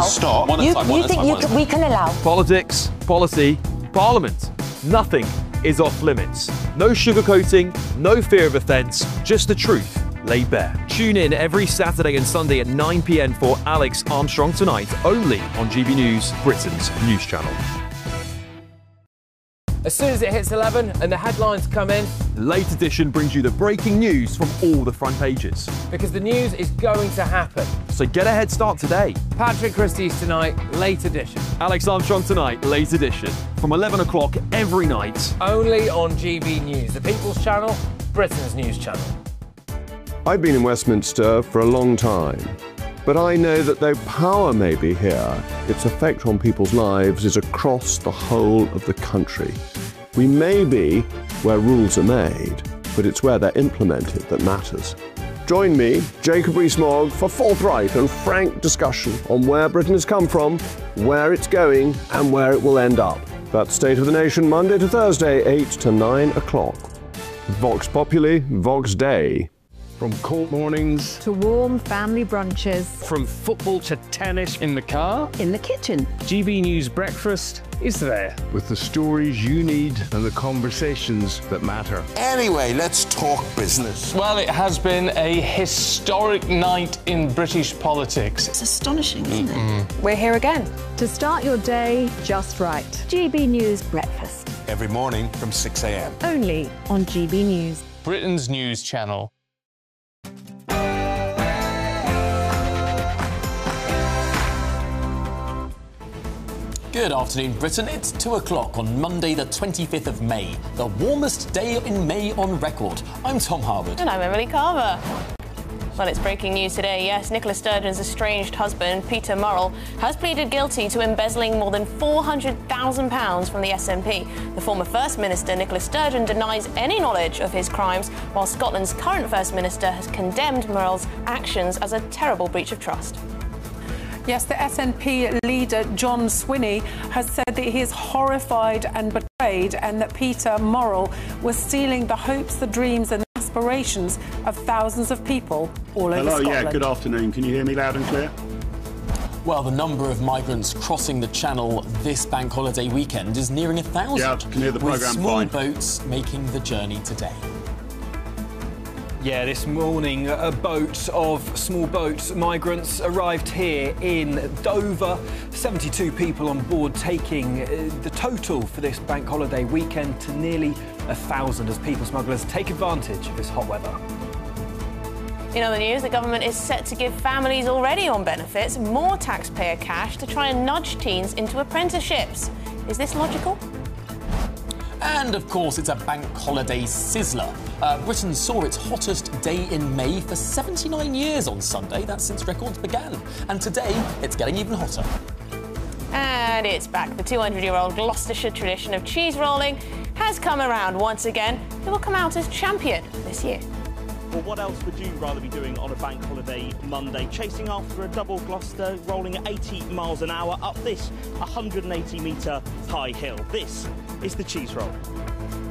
Stop. You think we can allow? Politics, policy, Parliament. Nothing is off limits. No sugarcoating, no fear of offence, just the truth laid bare. Tune in every Saturday and Sunday at 9 p.m. for Alex Armstrong Tonight, only on GB News, Britain's news channel. As soon as it hits 11 and the headlines come in, Late Edition brings you the breaking news from all the front pages. because the news is going to happen. So get a head start today. Patrick Christie's Tonight, Late Edition. Alex Armstrong Tonight, Late Edition. From 11 o'clock every night. Only on GB News, the People's Channel, Britain's news channel. I've been in Westminster for a long time, but I know that though power may be here, its effect on people's lives is across the whole of the country. We may be where rules are made, but it's where they're implemented that matters. Join me, Jacob Rees-Mogg, for forthright and frank discussion on where Britain has come from, where it's going, and where it will end up. That's State of the Nation, Monday to Thursday, 8 to 9 o'clock. Vox Populi, Vox Dei. From court mornings to warm family brunches, from football to tennis in the car, in the kitchen. GB News Breakfast is there with the stories you need and the conversations that matter. Anyway, let's talk business. Well, it has been a historic night in British politics. It's astonishing, isn't it? We're here again to start your day just right. GB News Breakfast. Every morning from 6 a.m. Only on GB News. Britain's news channel. Good afternoon, Britain. It's 2 o'clock on Monday, the 25th of May, the warmest day in May on record. I'm Tom Harwood. And I'm Emily Carver. Well, it's breaking news today. Yes, Nicola Sturgeon's estranged husband, Peter Murrell, has pleaded guilty to embezzling more than £400,000 from the SNP. The former First Minister, Nicola Sturgeon, denies any knowledge of his crimes, while Scotland's current First Minister has condemned Murrell's actions as a terrible breach of trust. Yes, the SNP leader, John Swinney, has said that he is horrified and betrayed and that Peter Murrell was stealing the hopes, the dreams and aspirations of thousands of people all over Scotland. Hello, yeah, good afternoon. Can you hear me loud and clear? Well, the number of migrants crossing the Channel this bank holiday weekend is nearing 1,000. Yeah, I can hear the programme with small fine. boats making the journey today. Yeah, this morning, small boats, migrants arrived here in Dover. 72 people on board, taking the total for this bank holiday weekend to nearly 1,000 as people smugglers take advantage of this hot weather. In other news, the government is set to give families already on benefits more taxpayer cash to try and nudge teens into apprenticeships. Is this logical? And, of course, it's a bank holiday sizzler. Britain saw its hottest day in May for 79 years on Sunday. That's since records began. And today, it's getting even hotter. And it's back. The 200-year-old Gloucestershire tradition of cheese rolling has come around once again. It will come out as champion this year. Well, what else would you rather be doing on a bank holiday Monday? Chasing after a double Gloucester, rolling at 80 miles an hour up this 180-metre high hill. This is the cheese roll.